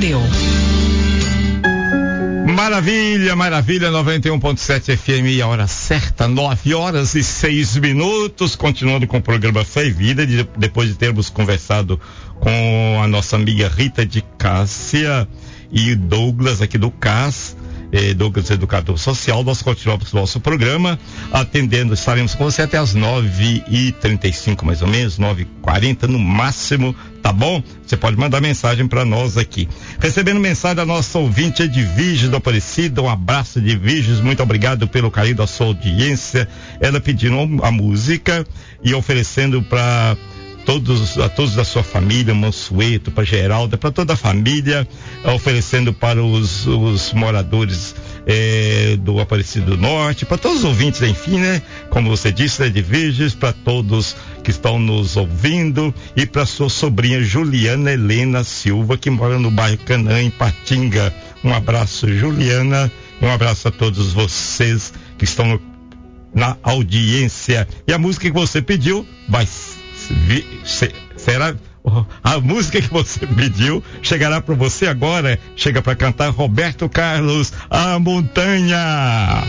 Brasil. Maravilha, maravilha, 91.7 FM, a hora certa, 9h06, continuando com o programa Fé e Vida, depois de termos conversado com a nossa amiga Rita de Cássia e Douglas aqui do CAS, Douglas Educador Social. Nós continuamos o nosso programa, estaremos com você até as 9h35 mais ou menos, 9h40 no máximo, tá bom? Você pode mandar mensagem para nós aqui. Recebendo mensagem da nossa ouvinte Edviges do Aparecida, um abraço Edviges, muito obrigado pelo carinho da sua audiência. Ela pedindo a música e oferecendo a todos da sua família, Mansueto, para Geralda, para toda a família, oferecendo para os moradores do Aparecido do Norte, para todos os ouvintes, enfim, né? Como você disse, né, de Virgens, para todos que estão nos ouvindo, e para sua sobrinha Juliana Helena Silva, que mora no bairro Canaã, em Patinga. Um abraço, Juliana, e um abraço a todos vocês que estão na audiência. E a música que você pediu será a música que você pediu, chegará para você agora. Chega para cantar Roberto Carlos, A Montanha.